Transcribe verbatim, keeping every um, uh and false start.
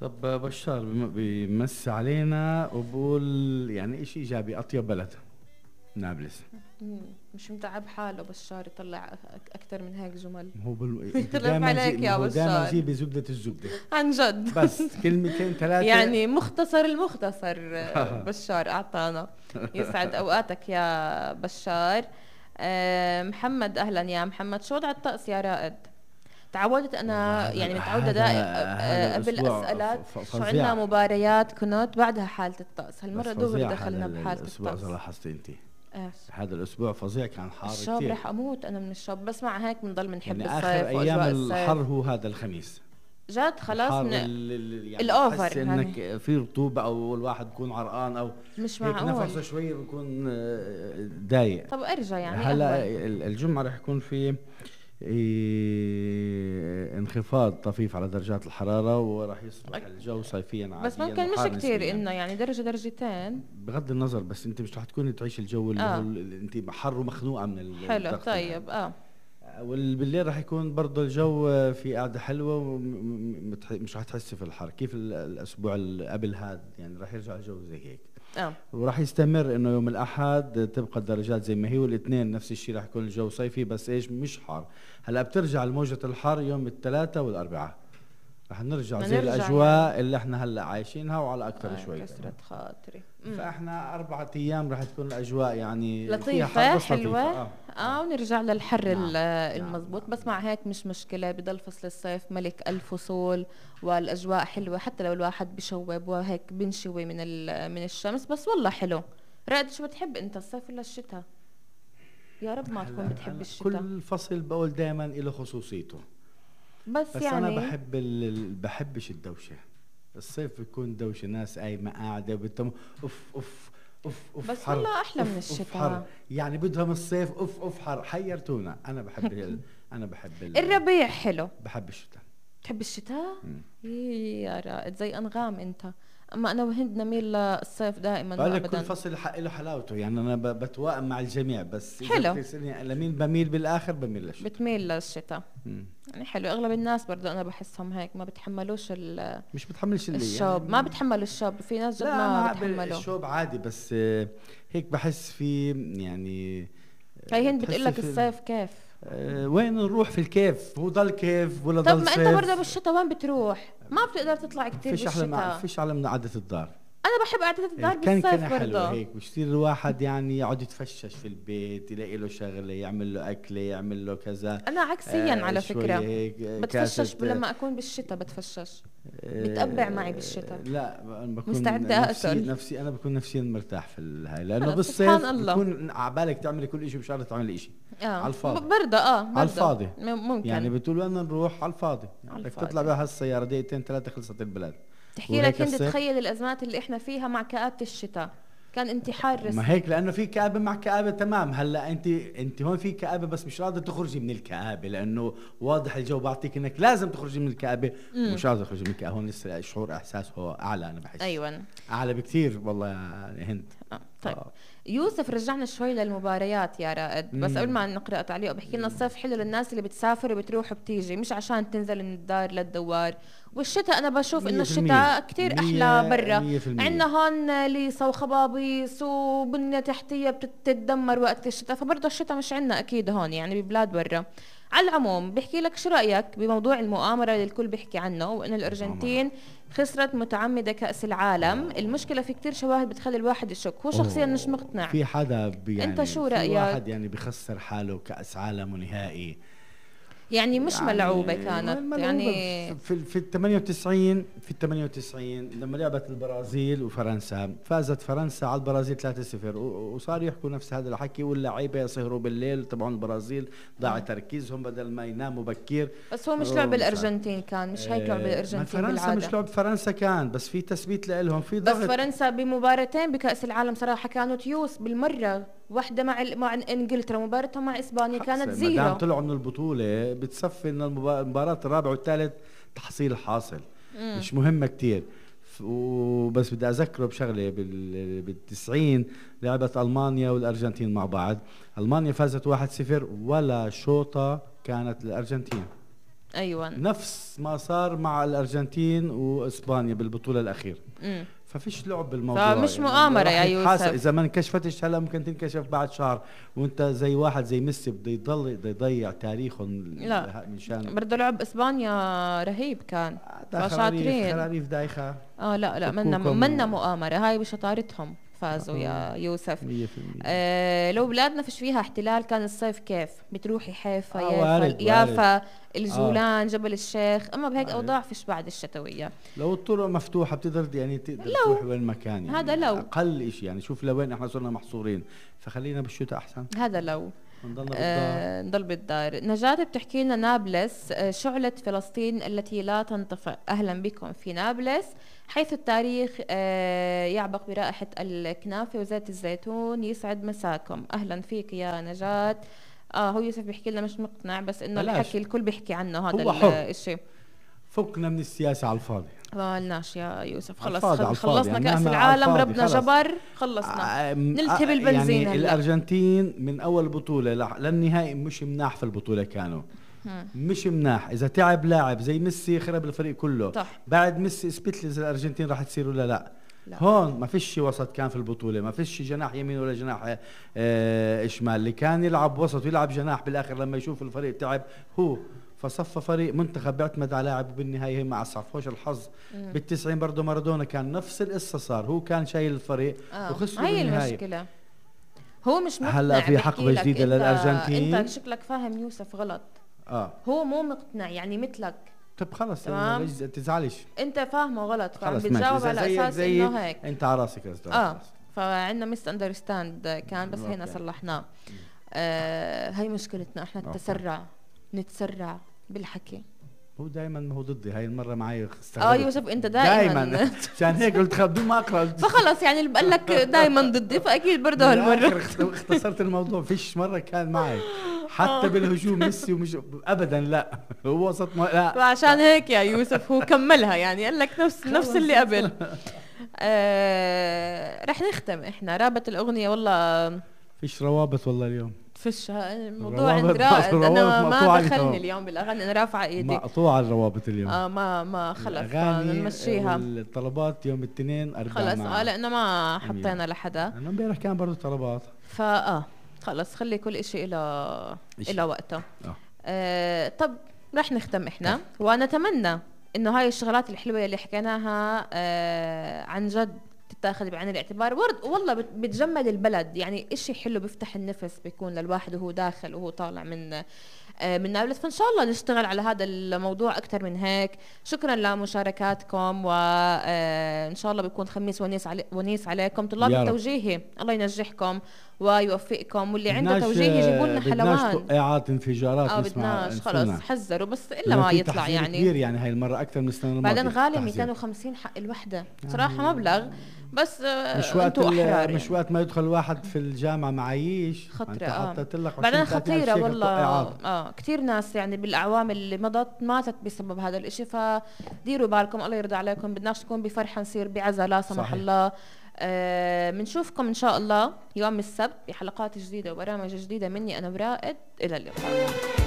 طب بشار بم- بيمسي علينا وبقول يعني اشي ايجابي، اطيب بلد نابلس. مم. مش متعب حاله بشار يطلع أك- اكتر من هيك جمل. هو بال... انت يخلف دائما جي... عليك يا هو دائما بشار. جيبي زبدة الزبدة. عن جد. بس كلمتين ثلاثة. يعني مختصر المختصر. آه، بشار اعطانا. يسعد اوقاتك يا بشار. آه، محمد اهلا يا محمد، شو وضع الطقس يا رائد؟ تعودت والله انا هذا يعني ال- متعوده هذا دائما هذا قبل الاسبوع ف- اسالك ف- شو عندنا فظيع. مباريات كنت بعدها حاله الطقس، بس هالمره دغري فظيع هذا دخلنا ال- بحاله الاسبوع اذا الطقس. لاحظتي انت. ايش؟ هذا الاسبوع فظيع، كان حار الشاب كثير. رح اموت انا من الشاب، بسمع هيك بنضل بنحب يعني اخر الصيف ايام واجواء الحر الصيف. هو هذا الخميس. جد خلاص الحر من ال- ال- يعني الاوفر بحس يعني. انك في رطوبه او الواحد بيكون عرقان او مش هيك معقول. نفسه شوي بيكون آه، ضايق. طب ارجع يعني هلا اهون. ال- الجمعه رح يكون في إيه، انخفاض طفيف على درجات الحراره، وراح يصبح أك- الجو صيفيا عاديا بس ممكن مش وحار كتير نسبياً. انه يعني درجه درجتين. بغض النظر، بس انت مش رح تكوني تعيش الجو اللي آه. هو اللي انت حر ومخنوقه من ال- حلو الضغط طيب اه. العالي. وبالليل رح يكون برضه الجو في قعده حلوه، ومش رح تحسي في الحر كيف ال- الاسبوع اللي قبل هذا، يعني رح يرجع الجو زي هيك. اه وراح يستمر انه يوم الاحد تبقى الدرجات زي ما هي، والاثنين نفس الشيء، راح يكون الجو صيفي بس ايش مش حار. هلا بترجع الموجة الحر يوم الثلاثاء والاربعاء، رح نرجع بدنا زي نرجع الاجواء يعني. اللي احنا هلا عايشينها وعلى اكثر آه، شوي. كسرت خاطري. مم. فاحنا اربعة ايام رح تكون الاجواء يعني فيها لطيفة حر بس حلوة. لطيفة. اه, اه ونرجع للحر نعم. ال- نعم. المزبوط. نعم. بس مع هيك مش مشكلة، بضل فصل الصيف ملك الفصول والأجواء حلوة، حتى لو الواحد بشوب وهيك بنشوي من ال- من الشمس، بس والله حلو. رائد شو بتحب انت، الصيف ولا الشتاء؟ يا رب ما تكون هلا بتحب أنا الشتاء. كل فصل بقول دائما له خصوصيته، بس, بس يعني انا بحب ال... ال- بحبش الدوشه. الصيف بيكون دوشه، ناس قايمه قاعده بتم اوف اوف اوف اوف بس حر. والله أحلى من أوف أوف الشتاء. حر. يعني بدهم الصيف اوف اوف حر، حيرتونا. انا بحب ال... انا بحب ال... الربيع حلو. بحب الشتاء. تحب الشتاء؟ مم. إيه يا رائد زي أنغام انت. اما انا وهند نميل للصيف دائما بقول لك كل وابدا. فصل حق له حلاوته، يعني انا ب... بتوائم مع الجميع، بس اذا حلو. بتسالني لمين بميل بالاخر بميل للشتاء. بتميل للشتاء. مم. يعني حلو، اغلب الناس برضه انا بحسهم هيك ما بتحملوش ال- مش بتحملش اللي الشوب، يعني. ما بتحملوا الشوب، في ناس جد لا ما ما بتحملوا. الشوب عادي، بس آه، هيك بحس في يعني آه، هي هند بتحسي بتقول لك في- الصيف كيف. آه، وين نروح في الكيف؟ هو ضل كيف ولا طب ضل ما صيف؟ انت برضه بالشتاء وين بتروح؟ ما بتقدر تطلع كتير فيش احلى من بالشتاء. فيش احلى من قعدة الدار. انا بحب قعدة الدار كان بالصيف كان حلو برضه. هيك، بصير الواحد يعني يقعد يتفشش في البيت، يلاقي له شغله، يعمل له اكله، يعمل له كذا. انا عكسيا آه، على شوي فكرة. هيك آه، بتفشش كاسة، لما اكون بالشتاء بتفشش. آه، بتقبع معي بالشتاء. لا أنا بكون مستعدة نفسي أقتل. نفسي انا بكون نفسيا مرتاح في الهاي، لانه خلص، بالصيف سبحان الله. بكون على بالك تعملي كل شيء بشغله تعملي شيء اه على الفاضي. ب- برضه اه برضه. على الفاضي. م- ممكن يعني بتقول وين نروح على الفاضي، على بدك الفاضي. تطلع بها السياره دقيقتين ثلاثه خلصت البلد. تحكي وهيك لك هند الصيف- تخيل الازمات اللي احنا فيها مع كآبة الشتاء، كان انتحار رسمي. ما هيك لانه في كآبه مع كآبه. تمام. هلا انت انت هون في كآبه بس مش راضيه تخرجي من الكآبه، لانه واضح الجو بعطيك انك لازم تخرجي من الكآبه. مم. مش راضيه تخرجي من الكآبه. هون لسه الشعور احساس هو اعلى، انا بحس ايوه اعلى بكثير والله يا هند. آه. طيب آه. يوسف رجعنا شوي للمباريات يا رائد، بس مم. قبل ما نقرا تعليق بحكي لنا الصيف حلو للناس اللي بتسافر وبتروح وبتيجي، مش عشان تنزل من الدار للدوار. والشتاء انا بشوف انه مية في المية. الشتاء كتير احلى برا. مية في المية. عندنا هون ليصا وخبابيس وبنية تحتية بتتدمر وقت الشتاء، فبرضه الشتاء مش عندنا اكيد هون يعني ببلاد برا. على العموم بحكي لك شو رايك بموضوع المؤامره اللي الكل بيحكي عنه، وانه الارجنتين خسرت متعمده كاس العالم. المشكله في كتير شواهد بتخلي الواحد يشك، هو شخصيا مش مقتنع. في حدا بي- يعني أنت شو في رأيك؟ واحد يعني بخسر حاله كأس عالم ونهائي. يعني مش يعني ملعوبه كانت ملعوبة يعني. في في ال ثمانية وتسعين في ال ثمانية وتسعين لما لعبت البرازيل وفرنسا، فازت فرنسا على البرازيل ثلاثة صفر، وصار يحكوا نفس هذا الحكي، واللعيبه سهروا بالليل تبعون البرازيل، ضاع تركيزهم بدل ما يناموا بكير. بس هو مش أوه، لعب مش الارجنتين كان، مش هيك لعب آه، ما الارجنتين فرنسا بالعاده. مش لعب فرنسا كان، بس في تثبيت لهم في بس ضغط. فرنسا بمباراتين بكاس العالم صراحه كانوا تيوس بالمره، واحدة مع ال- مع انجلترا، مباراتها مع اسبانيا كانت ما زيرو. دام طلعوا من البطولة بتصفي ان المبا- المباراة الرابع والثالث تحصيل حاصل. مم. مش مهمة كتير. ف- وبس بدي اذكره بشغلة بال بالتسعين لعبت المانيا والارجنتين مع بعض، المانيا فازت واحد صفر ولا شوطة كانت للارجنتين. ايوه نفس ما صار مع الارجنتين واسبانيا بالبطوله الاخيره. امم ففيش لعب بالموضوع، فمش يعني مؤامرة راح يا يتحاسب. يوسف. اذا ما انكشفتش هلا ممكن تنكشف بعد شهر، وانت زي واحد زي ميسي بده يضل بده يضيع تاريخهم لا مشان برضه لعب اسبانيا رهيب كان، خراريف فشاطرين. خراريف دايخه. اه لا لا منا فكوكم منا و- مؤامرة، هاي بشطارتهم فازوا يا يوسف. مية بالمية. آه لو بلادنا فيش فيها احتلال كان الصيف كيف بتروحي حيفا آه يافا وارد يافا الجولان جبل الشيخ، اما بهيك وارد. اوضاع فيش بعد الشتوية. لو الطرق مفتوحه بتقدر يعني تقدر لو. تروح وين ما كان، يعني هذا لو. اقل شيء يعني. شوف لوين احنا صرنا محصورين، فخلينا بالشتاء احسن، هذا لو نضلنا بالدار. آه نضل بالدار. نجاة بتحكي لنا نابلس آه شعلة فلسطين التي لا تنطفئ. أهلا بكم في نابلس، حيث التاريخ آه يعبق برائحة الكنافة وزيت الزيتون. يسعد مساكم. أهلا فيك يا نجاة. اه هو يوسف بيحكي لنا مش مقتنع، بس انه بلاش. الحكي الكل بيحكي عنه هذا هو حر. الشيء. فكنا من السياسه على الفاضي. ما لناش يا يوسف، على خلص الفاضي، على خل- الفاضي. خلصنا يعني كأس نحن على العالم، الفاضي، ربنا خلص. جبر، خلصنا. آه، نلتهي آه، بالبنزين يعني هلا. الارجنتين من اول بطوله لح- للنهائي مش مناح في البطوله كانوا مم. مش مناح. اذا تعب لاعب زي ميسي خرب الفريق كله. صح. بعد ميسي اثبت لي اذا الارجنتين راح تصير ولا لا. لا. هون ما فيش وسط كان في البطوله، ما فيش جناح يمين ولا جناح آه شمال. اللي كان يلعب وسط ويلعب جناح بالاخر لما يشوف الفريق تعب هو، فصفى فريق منتخب بيعتمد على لاعب، وبالنهايه هي ما عصفوش الحظ. بالتسعين برضه مارادونا كان نفس القصه صار، هو كان شايل الفريق آه. وخسروا هي بالنهايه. المشكلة، هو مش مقتنع. هلا في بحكي حقبة لك جديدة أنت- للأرجنتين. انت شكلك فاهم يوسف غلط. اه هو مو مقتنع يعني مثلك، طب خلص تمام. ليش تزعلش. انت فاهمه غلط، فعم خلص بتجاوب ماشي، على زيك اساس زي انه هيك. انت على راسك يا أستاذ. اه خلص. فعندنا مس اندرستاند كان، بس هينا أوكي. صلحناه. آه هي مشكلتنا احنا، أوكي. التسرع، نتسرع بالحكي. هو دائما ما هو ضدي، هاي المره معي اه استغربت. يوسف انت دائما دائما عشان هيك قلت خ- بدون ما اقرا فخلص يعني اللي بقول لك دائما ضدي، فاكيد برضه بالآخر هالمره. اخت- اختصرت الموضوع. فيش مره كان معي حتى بالهجوم ميسي ومش ابدا لا هو وسط ما لا. وعشان هيك يا يوسف هو كملها، يعني قال لك نفس نفس اللي قبل. آه رح نختم احنا رابط الاغنيه. والله فيش روابط والله اليوم، فيش الموضوع عند الروابط- رائد. انا الروابط ما مقطوعة دخلني اليوم. اليوم بالاغاني، انا رافعه ايدي. مقطوعه الروابط اليوم. اه ما ما خلص الأغاني نمشيها. والطلبات يوم الاثنين اربعة خلص معنا. اه لانه ما حطينا لحدا، انا امبارح كان برضه طلبات. فاه خلص خلي كل اشي الى إشي. الى وقته. اه آه طب رح نختم احنا، ونتمنى انه هاي الشغلات الحلوه اللي حكيناها آه عن جد تتاخذ بعين الاعتبار. ورد والله بت- بتجمل البلد، يعني اشي حلو بيفتح النفس بيكون للواحد وهو داخل وهو طالع من آه من نابلس. فان شاء الله نشتغل على هذا الموضوع اكثر من هيك. شكرا لمشاركاتكم، وان شاء الله بيكون خميس ونيس علي ونيس عليكم. طلاب يا رب. التوجيهي الله ينجحكم ويوفقكم، واللي عنده بدناش- توجيه يجيبوا لنا بدناش حلوان. توقيعات انفجارات اه نسمع بدناش نسمع. خلص حذروا بس الا لأنه ما في يطلع تحذير يعني. كبير يعني هاي المره اكثر من السنه الماضيه. بعدين غالي تحذير. مئتين وخمسين حق الوحده بصراحه مبلغ، بس آه مش وقت انتوا ال- احرار مش يعني. وقت ما يدخل واحد في الجامعه معيش. خطرة، انت آه. حطيت لك بعدين عشرين ثلاثين ألف خطيرة شيكل والله. توقيعات. اه كثير ناس يعني بالاعوام اللي مضت ماتت بسبب هذا الاشي، فديروا بالكم الله يرضى عليكم. بدناش تكون بفرحة نصير بعزا لا سمح صحيح. الله. آه بنشوفكم ان شاء الله يوم السبت بحلقات جديدة وبرامج جديدة مني انا ورائد. الى اللقاء.